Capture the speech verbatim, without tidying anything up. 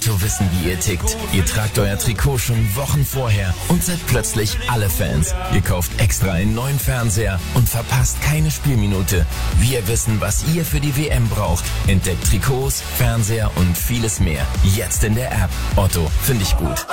Otto wissen, wie ihr tickt. Ihr tragt euer Trikot schon Wochen vorher und seid plötzlich alle Fans. Ihr kauft extra einen neuen Fernseher und verpasst keine Spielminute. Wir wissen, was ihr für die W M braucht. Entdeckt Trikots, Fernseher und vieles mehr. Jetzt in der App. Otto, finde ich gut.